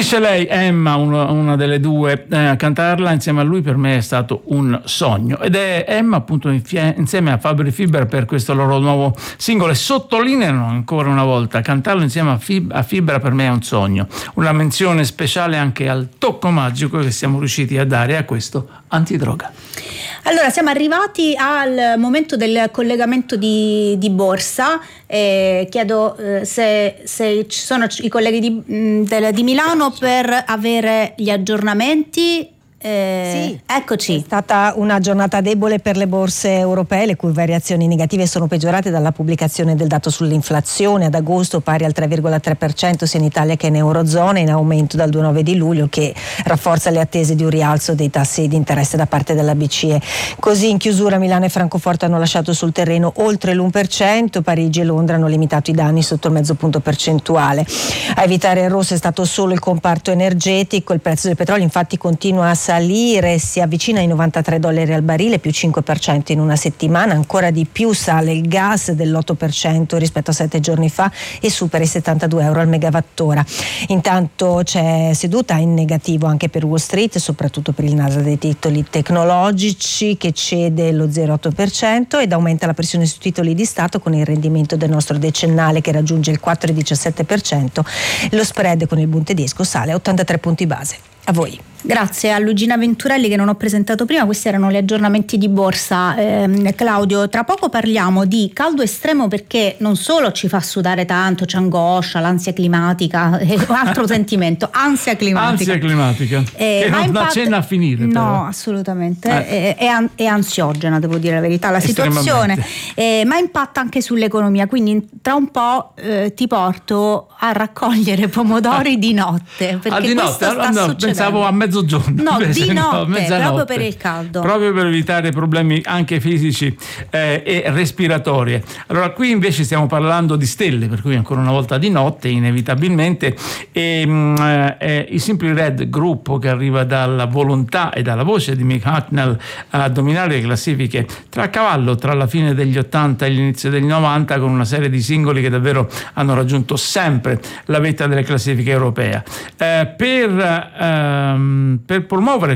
Dice lei, Emma, una delle due, cantarla insieme a lui per me è stato un sogno, ed è Emma appunto insieme a Fabri Fibra per questo loro nuovo singolo, e sottolineano ancora una volta, cantarlo insieme a Fibra per me è un sogno. Una menzione speciale anche al tocco magico che siamo riusciti a dare a questo antidroga. Allora, siamo arrivati al momento del collegamento di borsa. Chiedo se ci sono i colleghi di Milano per avere gli aggiornamenti. Sì, eccoci. È stata una giornata debole per le borse europee, le cui variazioni negative sono peggiorate dalla pubblicazione del dato sull'inflazione ad agosto, pari al 3,3% sia in Italia che in Eurozona, in aumento dal 2,9 di luglio, che rafforza le attese di un rialzo dei tassi di interesse da parte della BCE. Così in chiusura Milano e Francoforte hanno lasciato sul terreno oltre l'1%, Parigi e Londra hanno limitato i danni sotto il mezzo punto percentuale. A evitare il rosso è stato solo il comparto energetico, il prezzo del petrolio infatti continua a salire, si avvicina ai $93 al barile, più 5% in una settimana, ancora di più sale il gas dell'8% rispetto a 7 giorni fa e supera i €72 al megawattora. Intanto c'è seduta in negativo anche per Wall Street, soprattutto per il Nasdaq dei titoli tecnologici, che cede lo 0,8% ed aumenta la pressione sui titoli di Stato con il rendimento del nostro decennale che raggiunge il 4,17%. Lo spread con il Bund tedesco sale a 83 punti base. A voi. Grazie a Luigina Venturelli che non ho presentato prima. Questi erano gli aggiornamenti di borsa. Claudio, tra poco parliamo di caldo estremo, perché non solo ci fa sudare tanto, c'è angoscia, l'ansia climatica, un altro sentimento, ansia climatica. Che non accenna a finire. No, però. Assolutamente. È ansiogena, devo dire la verità, la situazione, ma impatta anche sull'economia, quindi tra un po' ti porto a raccogliere pomodori di notte, perché questo sta succedendo. Pensavo a mezzogiorno. No, invece di notte, mezzanotte, proprio per il caldo. Proprio per evitare problemi anche fisici e respiratori. Allora, qui invece stiamo parlando di stelle, per cui ancora una volta di notte, inevitabilmente. I Simply Red, gruppo che arriva dalla volontà e dalla voce di Mick Hucknall a dominare le classifiche a cavallo tra la fine degli 80 e l'inizio degli 90, con una serie di singoli che davvero hanno raggiunto sempre la vetta delle classifiche europee. Per promuovere